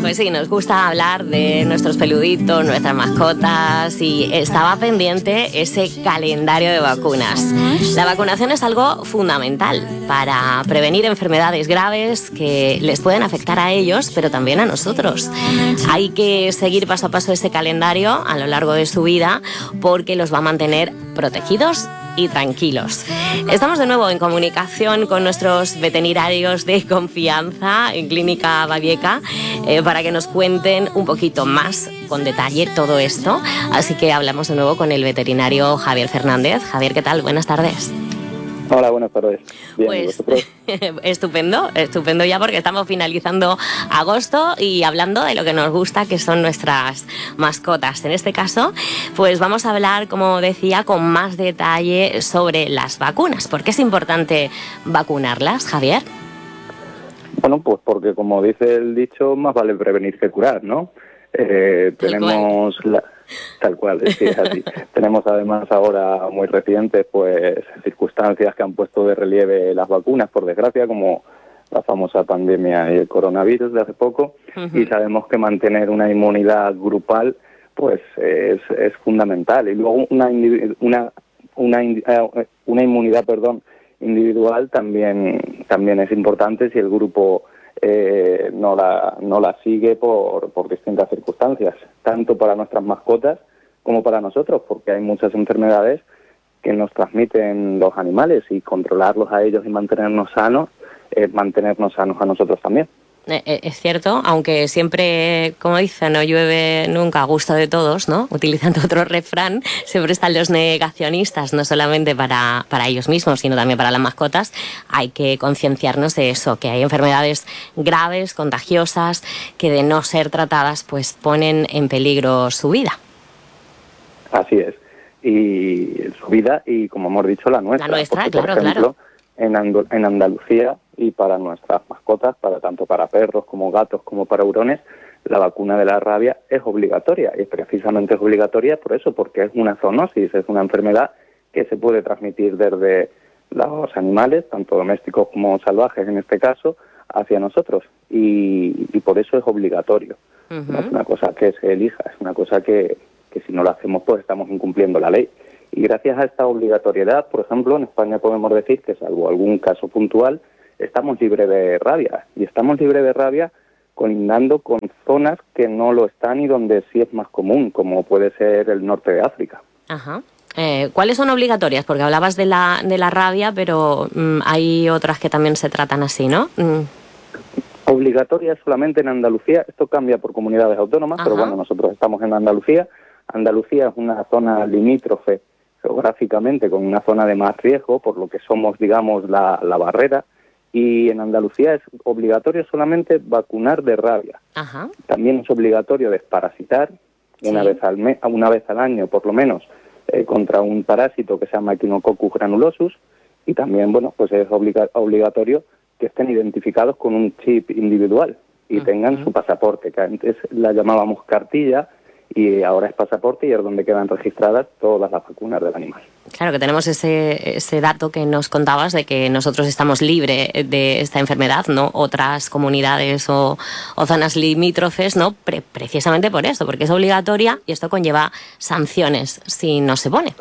Pues sí, nos gusta hablar de nuestros peluditos, nuestras mascotas, y estaba pendiente ese calendario de vacunas. La vacunación es algo fundamental para prevenir enfermedades graves que les pueden afectar a ellos, pero también a nosotros. Hay que seguir paso a paso ese calendario a lo largo de su vida porque los va a mantener protegidos y tranquilos. Estamos de nuevo en comunicación con nuestros veterinarios de confianza en Clínica Babieca para que nos cuenten un poquito más con detalle todo esto. Así que hablamos de nuevo con el veterinario Javier Fernández. Javier, ¿qué tal? Buenas tardes. Hola, buenas tardes. Bien, pues estupendo ya porque estamos finalizando agosto y hablando de lo que nos gusta, que son nuestras mascotas. En este caso, pues vamos a hablar, como decía, con más detalle sobre las vacunas. ¿Por qué es importante vacunarlas, Javier? Bueno, pues porque como dice el dicho, más vale prevenir que curar, ¿no? Tenemos tal cual, sí, es así. Tenemos además ahora muy recientes pues circunstancias que han puesto de relieve las vacunas, por desgracia, como la famosa pandemia y el coronavirus de hace poco, y sabemos que mantener una inmunidad grupal pues es fundamental. Y luego una inmunidad, individual también es importante si el grupo no la sigue por distintas circunstancias, tanto para nuestras mascotas como para nosotros, porque hay muchas enfermedades que nos transmiten los animales y controlarlos a ellos y mantenernos sanos es mantenernos sanos a nosotros también. Es cierto, aunque siempre, como dicen, no llueve nunca a gusto de todos, ¿no? Utilizando otro refrán, siempre están los negacionistas, no solamente para ellos mismos, sino también para las mascotas. Hay que concienciarnos de eso, que hay enfermedades graves, contagiosas, que de no ser tratadas, pues ponen en peligro su vida. Así es, y su vida y, como hemos dicho, la nuestra. La nuestra, porque, claro, por ejemplo, claro. En Andalucía y para nuestras mascotas, tanto para perros como gatos como para hurones, la vacuna de la rabia es obligatoria, y precisamente es obligatoria por eso, porque es una zoonosis, es una enfermedad que se puede transmitir desde los animales, tanto domésticos como salvajes en este caso, hacia nosotros, y por eso es obligatorio. No es una cosa que se elija, es una cosa que si no lo hacemos pues estamos incumpliendo la ley. Y gracias a esta obligatoriedad, por ejemplo, en España podemos decir que, salvo algún caso puntual, estamos libres de rabia. Y estamos libres de rabia colindando con zonas que no lo están y donde sí es más común, como puede ser el norte de África. Ajá. ¿Cuáles son obligatorias? Porque hablabas de la rabia, pero hay otras que también se tratan así, ¿no? Obligatoria solamente en Andalucía. Esto cambia por comunidades autónomas, pero bueno, nosotros estamos en Andalucía. Andalucía es una zona limítrofe geográficamente con una zona de más riesgo, por lo que somos, digamos, la barrera, y en Andalucía es obligatorio solamente vacunar de rabia. También es obligatorio desparasitar una vez al año, por lo menos, contra un parásito que se llama Echinococcus granulosus, y también, bueno, pues es obligatorio que estén identificados con un chip individual y tengan su pasaporte, que antes la llamábamos cartilla, y ahora es pasaporte, y es donde quedan registradas todas las vacunas del animal. Claro, que tenemos ese dato que nos contabas de que nosotros estamos libres de esta enfermedad, ¿no? Otras comunidades o zonas limítrofes, ¿no? Precisamente por eso, porque es obligatoria y esto conlleva sanciones si no se pone.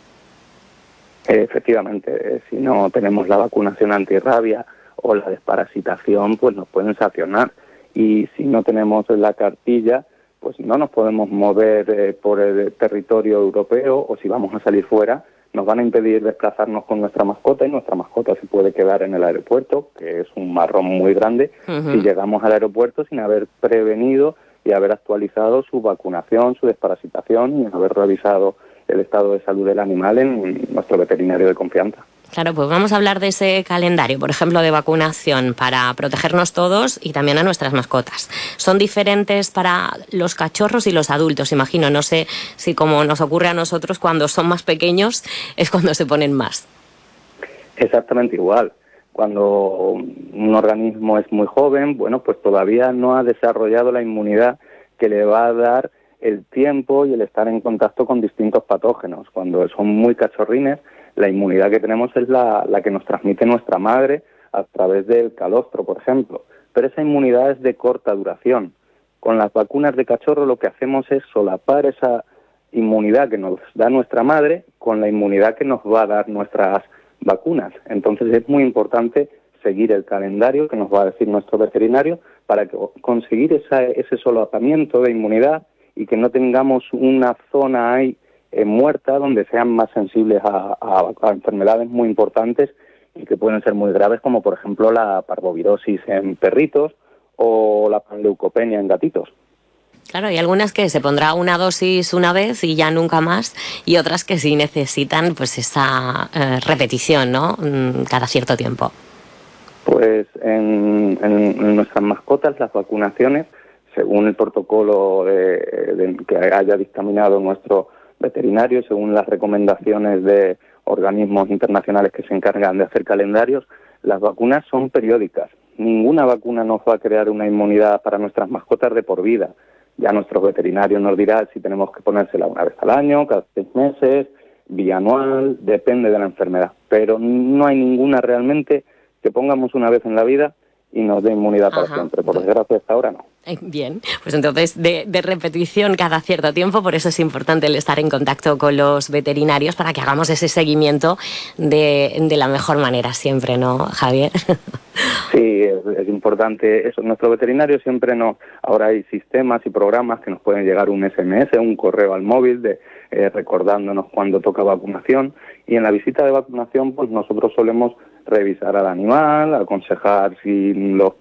Efectivamente, si no tenemos la vacunación antirrabia o la desparasitación, pues nos pueden sancionar. Y si no tenemos la cartilla, pues no nos podemos mover por el territorio europeo, o si vamos a salir fuera, nos van a impedir desplazarnos con nuestra mascota, y nuestra mascota se puede quedar en el aeropuerto, que es un marrón muy grande, si llegamos al aeropuerto sin haber prevenido y haber actualizado su vacunación, su desparasitación, y haber revisado el estado de salud del animal en nuestro veterinario de confianza. Claro, pues vamos a hablar de ese calendario, por ejemplo, de vacunación para protegernos todos y también a nuestras mascotas. ¿Son diferentes para los cachorros y los adultos? Imagino, no sé si como nos ocurre a nosotros cuando son más pequeños es cuando se ponen más. Exactamente igual. Cuando un organismo es muy joven, bueno, pues todavía no ha desarrollado la inmunidad que le va a dar el tiempo y el estar en contacto con distintos patógenos. Cuando son muy cachorrines, la inmunidad que tenemos es la que nos transmite nuestra madre a través del calostro, por ejemplo. Pero esa inmunidad es de corta duración. con las vacunas de cachorro lo que hacemos es solapar esa inmunidad que nos da nuestra madre con la inmunidad que nos va a dar nuestras vacunas. Entonces es muy importante seguir el calendario que nos va a decir nuestro veterinario para conseguir ese solapamiento de inmunidad y que no tengamos una zona ahí muerta donde sean más sensibles a enfermedades muy importantes y que pueden ser muy graves, como por ejemplo la parvovirosis en perritos o la panleucopenia en gatitos. Claro, hay algunas que se pondrá una dosis una vez y ya nunca más, y otras que sí necesitan pues esa repetición, ¿no? Cada cierto tiempo. Pues en nuestras mascotas las vacunaciones, según el protocolo que haya dictaminado nuestro veterinario, según las recomendaciones de organismos internacionales que se encargan de hacer calendarios, las vacunas son periódicas. Ninguna vacuna nos va a crear una inmunidad para nuestras mascotas de por vida. Ya nuestros veterinarios nos dirán si tenemos que ponérsela una vez al año, cada 6 meses, bianual, depende de la enfermedad. Pero no hay ninguna realmente que pongamos una vez en la vida y nos dé inmunidad para siempre. Por desgracia, hasta ahora no. Bien, pues entonces de repetición cada cierto tiempo, por eso es importante el estar en contacto con los veterinarios para que hagamos ese seguimiento de la mejor manera siempre, ¿no, Javier? Sí, es importante eso. Nuestro veterinario siempre ahora hay sistemas y programas que nos pueden llegar un SMS, un correo al móvil recordándonos cuando toca vacunación, y en la visita de vacunación pues nosotros solemos revisar al animal, aconsejar si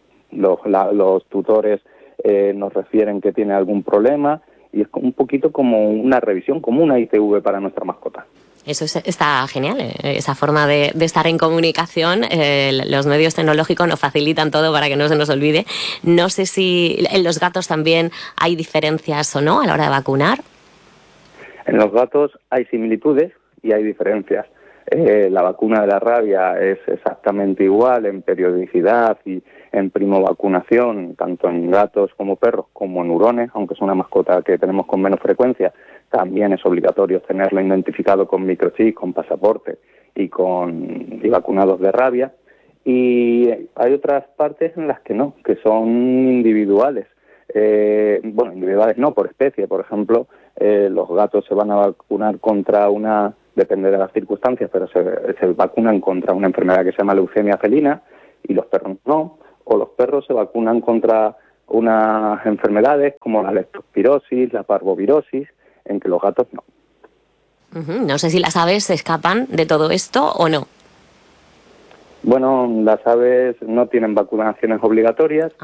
los tutores nos refieren que tiene algún problema, y es un poquito como una revisión, como una ITV para nuestra mascota. Eso está genial, esa forma de estar en comunicación. Los medios tecnológicos nos facilitan todo para que no se nos olvide. No sé si en los gatos también hay diferencias o no a la hora de vacunar. En los gatos hay similitudes y hay diferencias. La vacuna de la rabia es exactamente igual en periodicidad y en primovacunación, tanto en gatos como perros, como en hurones, aunque es una mascota que tenemos con menos frecuencia. También es obligatorio tenerlo identificado con microchip, con pasaporte y vacunados de rabia. Y hay otras partes en las que no, que son individuales. Individuales no, por especie. Por ejemplo, los gatos se van a vacunar contra depende de las circunstancias, pero se vacunan contra una enfermedad que se llama leucemia felina y los perros no. O los perros se vacunan contra unas enfermedades como la leptospirosis, la parvovirosis, en que los gatos no. No sé si las aves se escapan de todo esto o no. Bueno, las aves no tienen vacunaciones obligatorias.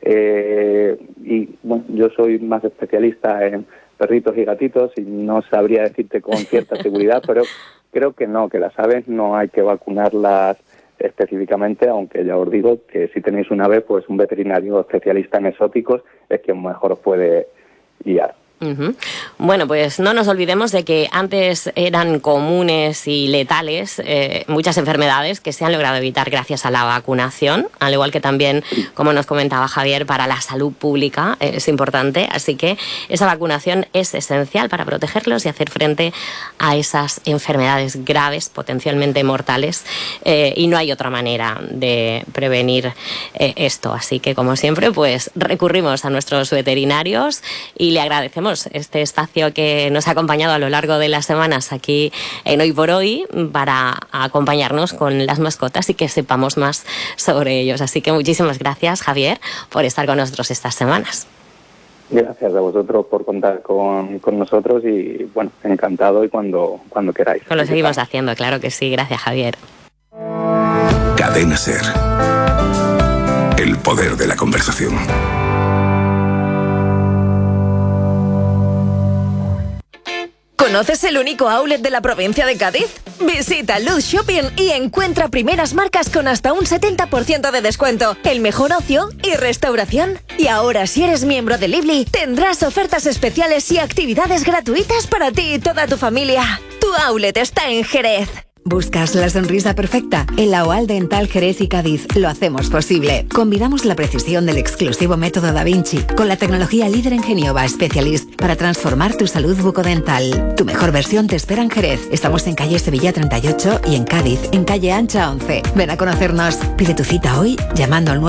Yo soy más especialista en perritos y gatitos y no sabría decirte con cierta seguridad, pero creo que no, que las aves no hay que vacunarlas específicamente, aunque ya os digo que si tenéis una ave, pues un veterinario especialista en exóticos es quien mejor os puede guiar. Bueno, pues no nos olvidemos de que antes eran comunes y letales muchas enfermedades que se han logrado evitar gracias a la vacunación, al igual que también, como nos comentaba Javier, para la salud pública es importante, así que esa vacunación es esencial para protegerlos y hacer frente a esas enfermedades graves, potencialmente mortales, y no hay otra manera de prevenir esto, así que como siempre pues recurrimos a nuestros veterinarios y le agradecemos este espacio que nos ha acompañado a lo largo de las semanas aquí en Hoy por Hoy para acompañarnos con las mascotas y que sepamos más sobre ellos. Así que muchísimas gracias, Javier, por estar con nosotros estas semanas. Gracias a vosotros por contar con nosotros y, bueno, encantado y cuando queráis. Pues lo seguimos haciendo, claro que sí. Gracias, Javier. Cadena SER. El poder de la conversación. ¿Conoces el único outlet de la provincia de Cádiz? Visita Luz Shopping y encuentra primeras marcas con hasta un 70% de descuento, el mejor ocio y restauración. Y ahora, si eres miembro de Lively, tendrás ofertas especiales y actividades gratuitas para ti y toda tu familia. Tu outlet está en Jerez. ¿Buscas la sonrisa perfecta? En la OAL Dental Jerez y Cádiz lo hacemos posible. Combinamos la precisión del exclusivo método Da Vinci con la tecnología líder en Genioba Specialist para transformar tu salud bucodental. Tu mejor versión te espera en Jerez. Estamos en calle Sevilla 38 y en Cádiz, en calle Ancha 11. Ven a conocernos. Pide tu cita hoy llamando al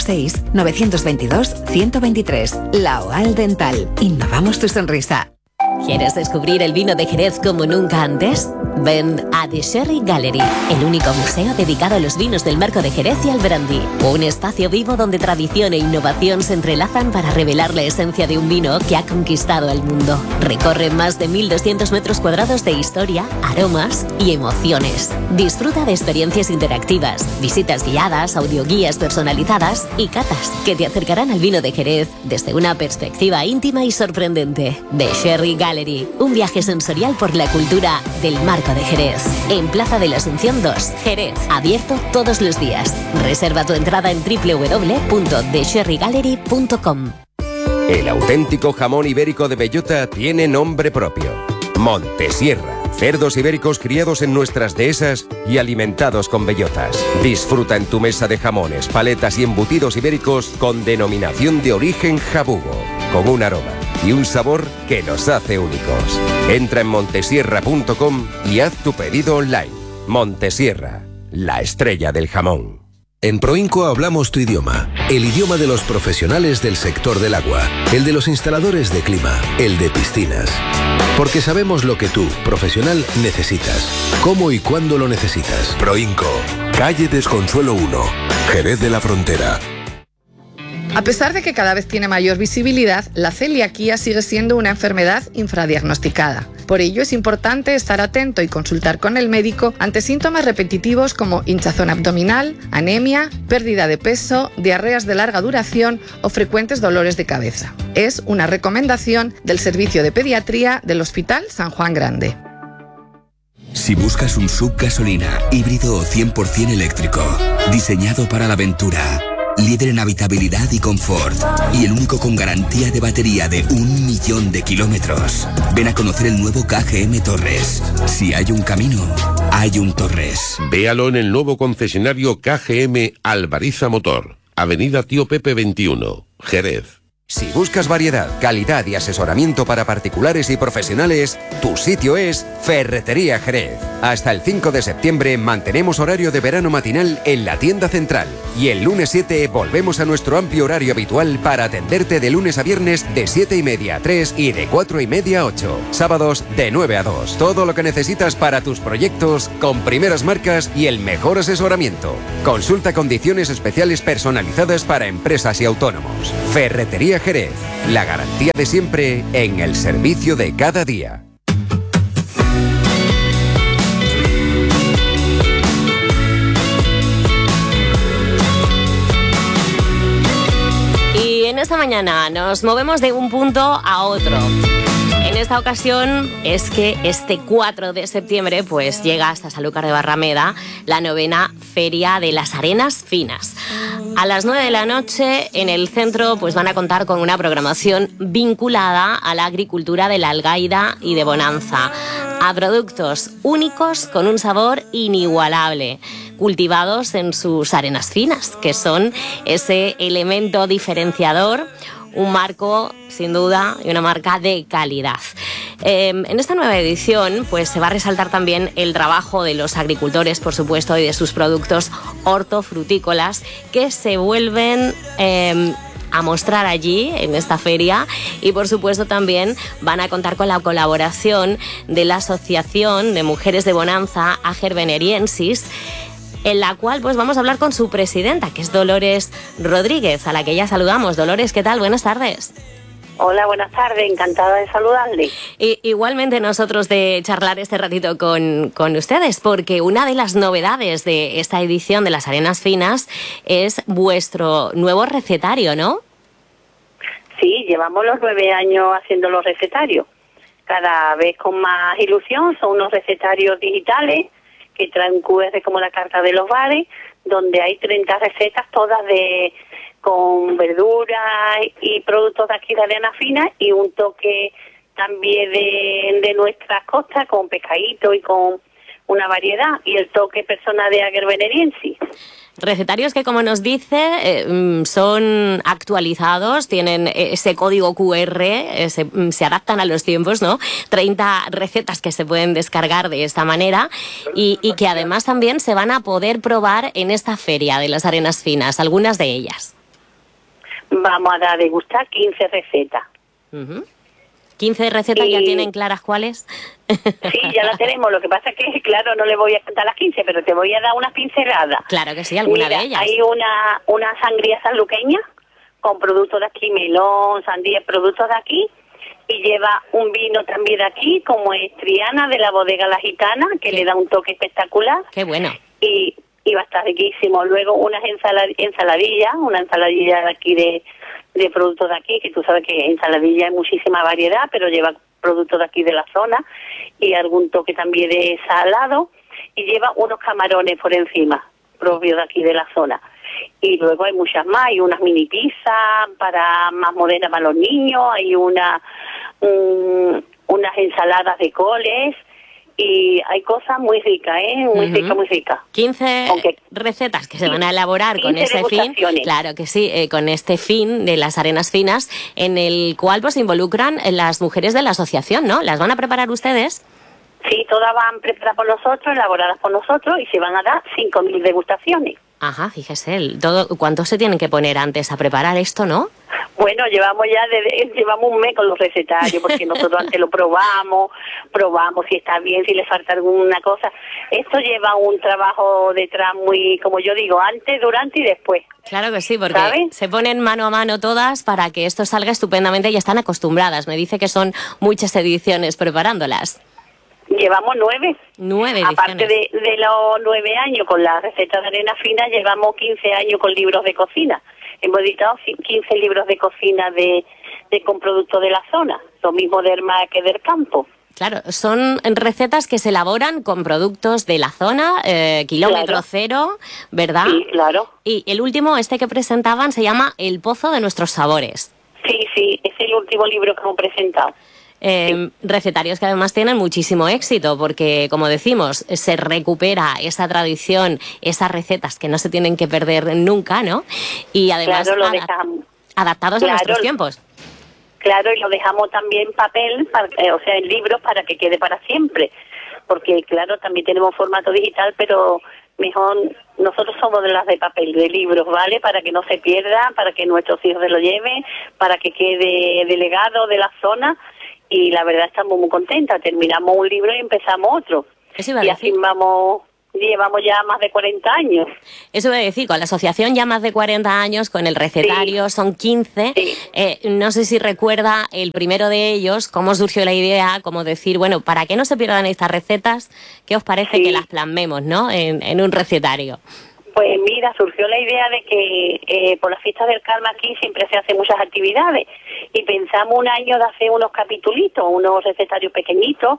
956-922-123. La OAL Dental. Innovamos tu sonrisa. ¿Quieres descubrir el vino de Jerez como nunca antes? Ven a The Sherry Gallery, el único museo dedicado a los vinos del Marco de Jerez y al brandy. Un espacio vivo donde tradición e innovación se entrelazan para revelar la esencia de un vino que ha conquistado el mundo. Recorre más de 1.200 metros cuadrados de historia, aromas y emociones. Disfruta de experiencias interactivas, visitas guiadas, audioguías personalizadas y catas que te acercarán al vino de Jerez desde una perspectiva íntima y sorprendente. The Sherry Gallery, un viaje sensorial por la cultura del Marco de Jerez, en Plaza de la Asunción 2, Jerez, abierto todos los días. Reserva tu entrada en www.thesherrygallery.com. El auténtico jamón ibérico de bellota tiene nombre propio: Montesierra. Cerdos ibéricos criados en nuestras dehesas y alimentados con bellotas. Disfruta en tu mesa de jamones, paletas y embutidos ibéricos con denominación de origen jabugo, con un aroma y un sabor que los hace únicos. Entra en montesierra.com y haz tu pedido online. Montesierra, la estrella del jamón. En Proinco hablamos tu idioma, el idioma de los profesionales del sector del agua, el de los instaladores de clima, el de piscinas. Porque sabemos lo que tú, profesional, necesitas, cómo y cuándo lo necesitas. Proinco, calle Desconsuelo 1, Jerez de la Frontera. A pesar de que cada vez tiene mayor visibilidad, la celiaquía sigue siendo una enfermedad infradiagnosticada. Por ello es importante estar atento y consultar con el médico ante síntomas repetitivos como hinchazón abdominal, anemia, pérdida de peso, diarreas de larga duración o frecuentes dolores de cabeza. Es una recomendación del Servicio de Pediatría del Hospital San Juan Grande. Si buscas un SUV gasolina, híbrido o 100% eléctrico, diseñado para la aventura, líder en habitabilidad y confort, y el único con garantía de batería de 1.000.000 de kilómetros. Ven a conocer el nuevo KGM Torres. Si hay un camino, hay un Torres. Véalo en el nuevo concesionario KGM Alvariza Motor, Avenida Tío Pepe 21, Jerez. Si buscas variedad, calidad y asesoramiento para particulares y profesionales, tu sitio es Ferretería Jerez. Hasta el 5 de septiembre mantenemos horario de verano matinal en la tienda central. Y el lunes 7 volvemos a nuestro amplio horario habitual para atenderte de lunes a viernes de 7:30 a 3 y de 4:30 a 8. Sábados de 9 a 2. Todo lo que necesitas para tus proyectos con primeras marcas y el mejor asesoramiento. Consulta condiciones especiales personalizadas para empresas y autónomos. Ferretería Jerez, la garantía de siempre en el servicio de cada día. Y en esta mañana nos movemos de un punto a otro. En esta ocasión es que este 4 de septiembre pues llega hasta Sanlúcar de Barrameda la 9ª Feria de las Arenas Finas. A las 9 de la noche en el centro pues van a contar con una programación vinculada a la agricultura de la Algaida y de Bonanza, a productos únicos con un sabor inigualable, cultivados en sus arenas finas, que son ese elemento diferenciador, un marco, sin duda, y una marca de calidad. En esta nueva edición pues se va a resaltar también el trabajo de los agricultores, por supuesto, y de sus productos hortofrutícolas que se vuelven a mostrar allí en esta feria, y por supuesto también van a contar con la colaboración de la Asociación de Mujeres de Bonanza, Ager Veneriensis, en la cual pues vamos a hablar con su presidenta, que es Dolores Rodríguez, a la que ya saludamos. Dolores, ¿qué tal? Buenas tardes. Hola, buenas tardes, encantada de saludarle. Y igualmente nosotros de charlar este ratito con ustedes, porque una de las novedades de esta edición de las Arenas Finas es vuestro nuevo recetario, ¿no? Sí, llevamos los 9 años haciendo los recetarios, cada vez con más ilusión. Son unos recetarios digitales que traen QR como la carta de los bares, donde hay 30 recetas, todas con verduras y productos de aquí de arena fina, y un toque también de nuestras costas, con pescadito y con una variedad y el toque personal de Agerbeneriensis. Recetarios que, como nos dice, son actualizados, tienen ese código QR, se adaptan a los tiempos, ¿no? 30 recetas que se pueden descargar de esta manera y que además también se van a poder probar en esta feria de las Arenas Finas, algunas de ellas. Vamos a degustar 15 recetas. 15 recetas, ¿ya tienen claras cuáles? Sí, ya la tenemos. Lo que pasa es que, claro, no le voy a contar las 15, pero te voy a dar unas pinceladas. Claro que sí, alguna de ellas. Hay una sangría sanluqueña con productos de aquí, melón, sandía, productos de aquí, y lleva un vino también de aquí, como es Triana, de la bodega La Gitana, que le da un toque espectacular. ¡Qué bueno! Y va a estar riquísimo. Luego unas ensaladillas, una ensaladilla de aquí de productos de aquí, que tú sabes que ensaladilla hay muchísima variedad, pero lleva productos de aquí de la zona y algún toque también de salado, y lleva unos camarones por encima, propios de aquí de la zona. Y luego hay muchas más, hay unas mini pizzas para más modernas para los niños, hay unas ensaladas de coles, y hay cosas muy ricas, muy ricas. 15 recetas que se van a elaborar con ese fin, claro que sí, con este fin de las Arenas Finas, en el cual pues involucran las mujeres de la asociación, ¿no? ¿Las van a preparar ustedes? Sí, todas van preparadas por nosotros, elaboradas por nosotros, y se van a dar 5.000 degustaciones. Ajá, fíjese, ¿cuánto se tienen que poner antes a preparar esto, no? Bueno, llevamos un mes con los recetarios, porque nosotros antes lo probamos si está bien, si le falta alguna cosa. Esto lleva un trabajo detrás muy, como yo digo, antes, durante y después. Claro que sí, porque ¿sabes? Se ponen mano a mano todas para que esto salga estupendamente y están acostumbradas. Me dice que son muchas ediciones preparándolas. Llevamos 9. 9 ediciones. Aparte de los 9 años con la receta de arena fina, llevamos 15 años con libros de cocina. Hemos editado 15 libros de cocina con productos de la zona, lo mismo del mar que del campo. Claro, son recetas que se elaboran con productos de la zona, kilómetro cero, ¿verdad? Sí, claro. Y el último, que presentaban, se llama El Pozo de Nuestros Sabores. Sí, es el último libro que hemos presentado. Recetarios que además tienen muchísimo éxito porque, como decimos, se recupera esa tradición, esas recetas que no se tienen que perder nunca, ¿no? Y además adaptados a nuestros tiempos. Claro, y lo dejamos también papel, en libros, para que quede para siempre. Porque, claro, también tenemos formato digital, pero mejor nosotros somos de las de papel, de libros, ¿vale? Para que no se pierda, para que nuestros hijos se lo lleven, para que quede delegado de la zona. Y la verdad estamos muy contentas. Terminamos un libro y empezamos otro. Y así llevamos ya más de 40 años. Eso iba a decir, con la asociación ya más de 40 años, con el recetario son 15. No sé si recuerda el primero de ellos, cómo surgió la idea, como decir, bueno, para que no se pierdan estas recetas, ¿qué os parece que las plasmemos, ¿no? en un recetario? Pues mira, surgió la idea de que por las fiestas del Carmen aquí siempre se hacen muchas actividades y pensamos un año de hacer unos capitulitos, unos recetarios pequeñitos,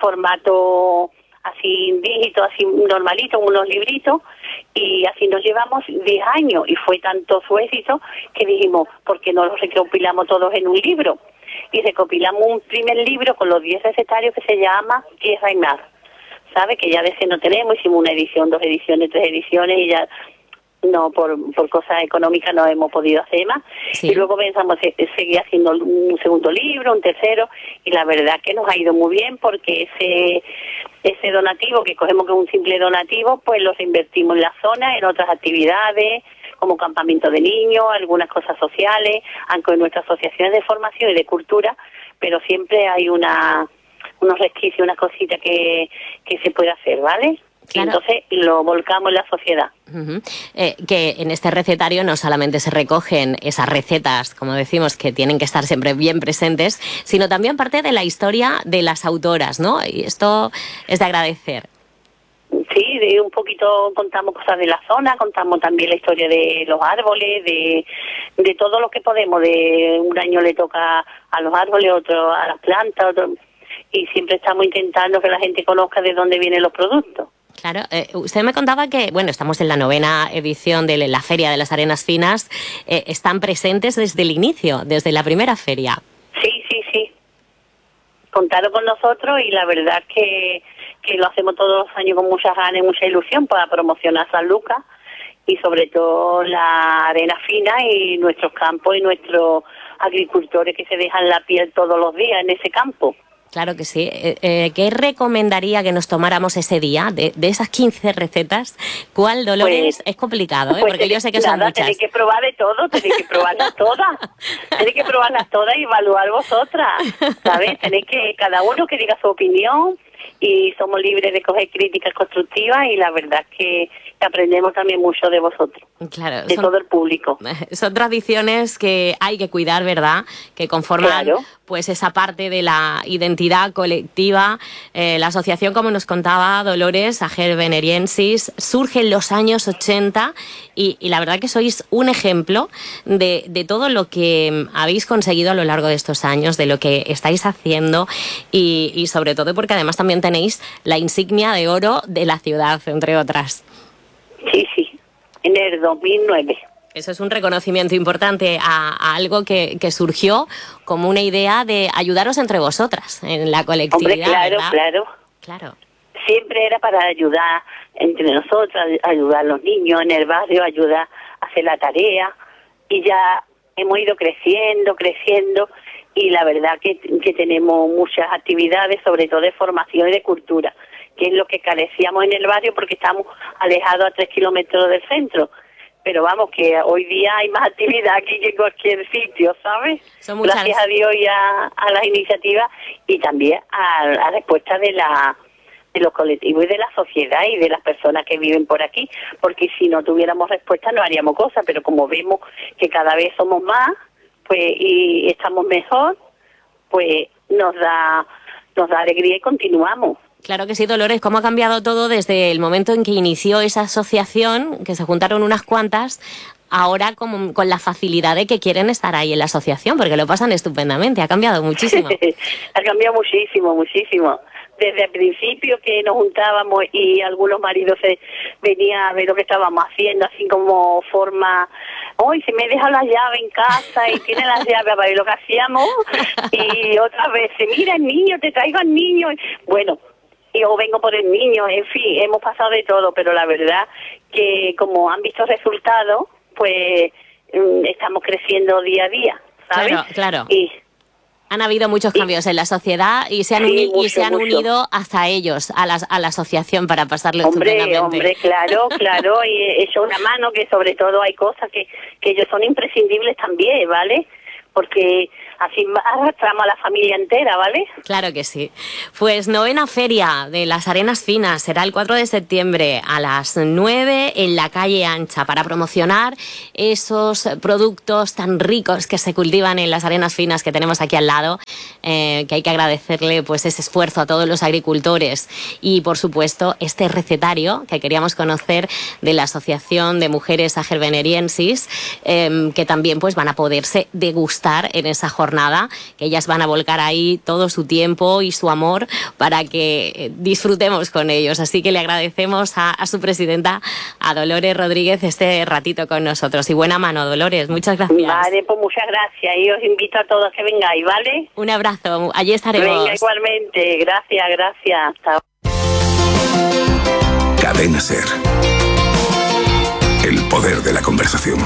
formato así dígito, así normalito, unos libritos, y así nos llevamos 10 años y fue tanto su éxito que dijimos, ¿por qué no los recopilamos todos en un libro? Y recopilamos un primer libro con los 10 recetarios que se llama Tierra y Mar. ¿Sabe? Que ya de ese no tenemos, hicimos una edición, 2 ediciones, 3 ediciones y ya no, por cosas económicas no hemos podido hacer más. Y luego pensamos seguir haciendo un segundo libro, un tercero, y la verdad que nos ha ido muy bien porque ese donativo que cogemos que es un simple donativo, pues los invertimos en la zona, en otras actividades, como campamento de niños, algunas cosas sociales, aunque en nuestras asociaciones de formación y de cultura, pero siempre hay unos resquicios, unas cositas que se puede hacer, ¿vale? Claro. Y entonces lo volcamos en la sociedad. Que en este recetario no solamente se recogen esas recetas, como decimos, que tienen que estar siempre bien presentes, sino también parte de la historia de las autoras, ¿no? Y esto es de agradecer. Sí, un poquito contamos cosas de la zona, contamos también la historia de los árboles, de todo lo que podemos. De un año le toca a los árboles, otro a las plantas, y siempre estamos intentando que la gente conozca de dónde vienen los productos. Claro, usted me contaba que, bueno, estamos en la 9ª edición de la Feria de las Arenas Finas, están presentes desde el inicio, desde la primera feria. Sí. Contaron con nosotros y la verdad que que lo hacemos todos los años con muchas ganas y mucha ilusión para promocionar San Lucas y sobre todo la arena fina y nuestros campos y nuestros agricultores que se dejan la piel todos los días en ese campo. Claro que sí. ¿Qué recomendaría que nos tomáramos ese día de esas 15 recetas? ¿Cuál, Dolores? Pues, es complicado, ¿eh? Porque yo sé que son muchas. Tenéis que probar de todo, tenéis que probarlas todas. Tenéis que probarlas todas y evaluar vosotras, ¿sabes? Tenéis que, cada uno que diga su opinión y somos libres de coger críticas constructivas y la verdad es que aprendemos también mucho de vosotros, claro, de todo el público. Son tradiciones que hay que cuidar, ¿verdad? Que conforman pues esa parte de la identidad colectiva. La asociación, como nos contaba Dolores, Ager Veneriensis, surge en los años 80 y la verdad que sois un ejemplo de todo lo que habéis conseguido a lo largo de estos años, de lo que estáis haciendo y sobre todo porque además también tenéis la insignia de oro de la ciudad, entre otras. Sí, en el 2009. Eso es un reconocimiento importante a algo que surgió como una idea de ayudaros entre vosotras en la colectividad. Hombre, claro. Siempre era para ayudar entre nosotras, ayudar a los niños en el barrio, ayudar a hacer la tarea. Y ya hemos ido creciendo y la verdad que tenemos muchas actividades, sobre todo de formación y de cultura, que es lo que carecíamos en el barrio porque estamos alejados a 3 kilómetros del centro. Pero vamos, que hoy día hay más actividad aquí que en cualquier sitio, ¿sabes? Gracias a Dios y a las iniciativas y también a la respuesta de los colectivos y de la sociedad y de las personas que viven por aquí, porque si no tuviéramos respuesta no haríamos cosas, pero como vemos que cada vez somos más, pues y estamos mejor, pues nos da alegría y continuamos. Claro que sí, Dolores. ¿Cómo ha cambiado todo desde el momento en que inició esa asociación, que se juntaron unas cuantas, ahora con la facilidad de que quieren estar ahí en la asociación, porque lo pasan estupendamente? Ha cambiado muchísimo. Ha cambiado muchísimo. Desde el principio que nos juntábamos y algunos maridos venían a ver lo que estábamos haciendo, así como forma, hoy se me deja la llave en casa y tiene las llaves para ver lo que hacíamos, y otras veces, mira el niño, te traigo al niño. Bueno, yo vengo por el niño, en fin, hemos pasado de todo, pero la verdad que como han visto resultados, pues estamos creciendo día a día, ¿sabes? Claro. Y han habido muchos cambios en la sociedad y se han unido hasta ellos a la asociación para pasarlo estupendamente. Hombre, claro, y he hecho una mano, que sobre todo hay cosas que ellos son imprescindibles también, ¿vale? Porque así arrastramos a la familia entera, ¿vale? Claro que sí. Pues 9ª Feria de las Arenas Finas será el 4 de septiembre a las 9 en la calle Ancha para promocionar esos productos tan ricos que se cultivan en las Arenas Finas que tenemos aquí al lado, que hay que agradecerle pues ese esfuerzo a todos los agricultores y por supuesto este recetario que queríamos conocer de la Asociación de Mujeres Ager Veneriensis, que también pues van a poderse degustar en esa jornada, que ellas van a volcar ahí todo su tiempo y su amor para que disfrutemos con ellos. Así que le agradecemos a su presidenta, a Dolores Rodríguez, este ratito con nosotros. Y buena mano, Dolores, muchas gracias. Vale, pues muchas gracias y os invito a todos que vengáis, ¿vale? Un abrazo, allí estaremos. Venga, igualmente, gracias. Hasta... Cadena SER. El poder de la conversación.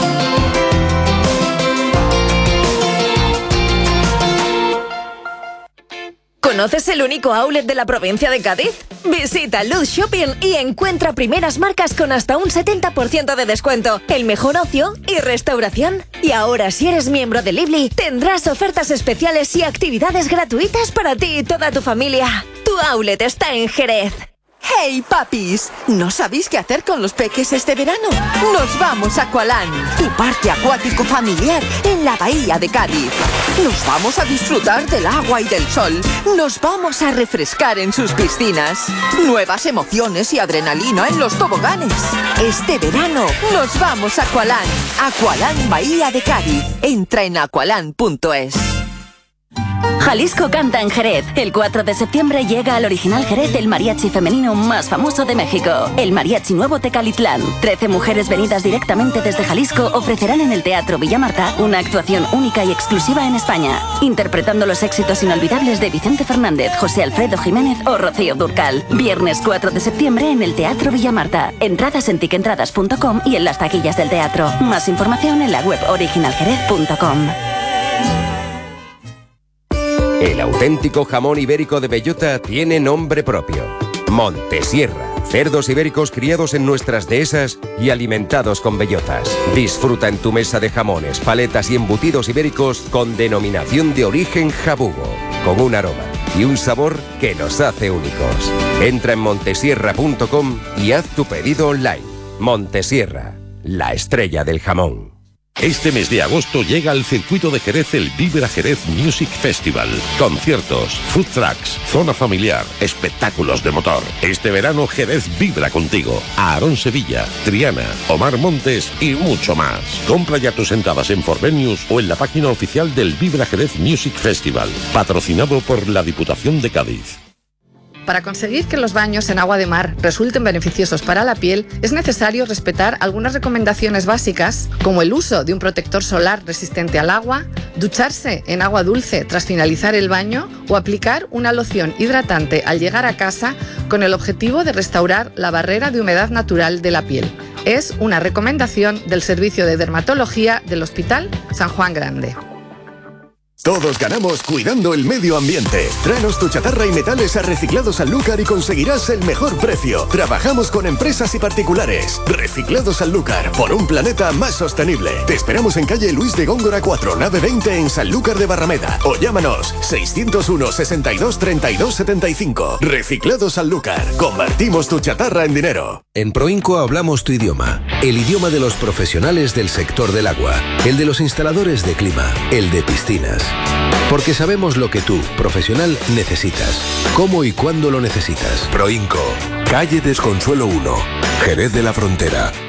¿Conoces el único outlet de la provincia de Cádiz? Visita Luz Shopping y encuentra primeras marcas con hasta un 70% de descuento, el mejor ocio y restauración. Y ahora, si eres miembro de Lively, tendrás ofertas especiales y actividades gratuitas para ti y toda tu familia. Tu outlet está en Jerez. ¡Hey, papis! ¿No sabéis qué hacer con los peques este verano? ¡Nos vamos a Aqualand, tu parque acuático familiar en la bahía de Cádiz! ¡Nos vamos a disfrutar del agua y del sol! ¡Nos vamos a refrescar en sus piscinas! ¡Nuevas emociones y adrenalina en los toboganes! Este verano nos vamos a Aqualand. Aqualand Bahía de Cádiz. Entra en aqualand.es. Jalisco canta en Jerez. El 4 de septiembre llega al Original Jerez el mariachi femenino más famoso de México, el Mariachi Nuevo Tecalitlán. 13 mujeres venidas directamente desde Jalisco ofrecerán en el Teatro Villamarta una actuación única y exclusiva en España, interpretando los éxitos inolvidables de Vicente Fernández, José Alfredo Jiménez o Rocío Dúrcal. Viernes 4 de septiembre en el Teatro Villamarta. Entradas en tiquentradas.com y en las taquillas del teatro. Más información en la web originaljerez.com. El auténtico jamón ibérico de bellota tiene nombre propio. Montesierra. Cerdos ibéricos criados en nuestras dehesas y alimentados con bellotas. Disfruta en tu mesa de jamones, paletas y embutidos ibéricos con denominación de origen jabugo, con un aroma y un sabor que nos hace únicos. Entra en montesierra.com y haz tu pedido online. Montesierra, la estrella del jamón. Este mes de agosto llega al circuito de Jerez el Vibra Jerez Music Festival. Conciertos, food trucks, zona familiar, espectáculos de motor. Este verano Jerez vibra contigo. Aarón Sevilla, Triana, Omar Montes y mucho más. Compra ya tus entradas en Forvenius o en la página oficial del Vibra Jerez Music Festival. Patrocinado por la Diputación de Cádiz. Para conseguir que los baños en agua de mar resulten beneficiosos para la piel, es necesario respetar algunas recomendaciones básicas, como el uso de un protector solar resistente al agua, ducharse en agua dulce tras finalizar el baño o aplicar una loción hidratante al llegar a casa con el objetivo de restaurar la barrera de humedad natural de la piel. Es una recomendación del Servicio de Dermatología del Hospital San Juan Grande. Todos ganamos cuidando el medio ambiente. Tráenos tu chatarra y metales a Reciclados Sanlúcar y conseguirás el mejor precio. Trabajamos con empresas y particulares. Reciclados Sanlúcar, por un planeta más sostenible. Te esperamos en calle Luis de Góngora 4, nave 20 en Sanlúcar de Barrameda. O llámanos 601 62 32 75. Reciclados Sanlúcar. Convertimos tu chatarra en dinero. En Proinco hablamos tu idioma. El idioma de los profesionales del sector del agua. El de los instaladores de clima. El de piscinas. Porque sabemos lo que tú, profesional, necesitas. Cómo y cuándo lo necesitas. Proinco, calle Desconsuelo 1, Jerez de la Frontera.